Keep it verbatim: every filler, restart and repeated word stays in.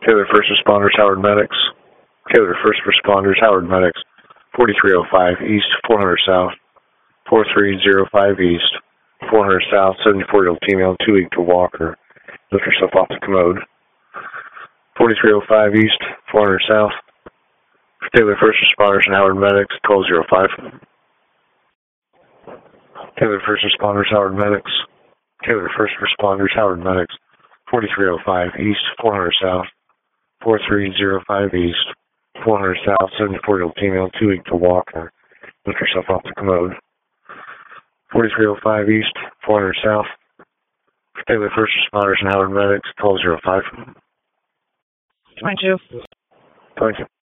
Taylor First Responders, Howard Medics. Taylor First Responders, Howard Medics. forty-three oh five East, four hundred South. four three oh five East, four hundred South, seventy-four-year-old female, too weak to walk or lift herself off the commode. forty-three oh five East, four hundred South. Taylor First Responders and Howard Medics, twelve oh five. Taylor First Responders, Howard Medics. Taylor First Responders, Howard Medics. forty-three oh five East, four hundred South. four three oh five East, four hundred South, seventy-four-year-old female, too weak to walk or lift herself off the commode. forty-three oh five East, four hundred South. Taylor First Responders and Howard Medics, twelve oh five. Thank you. Thank you.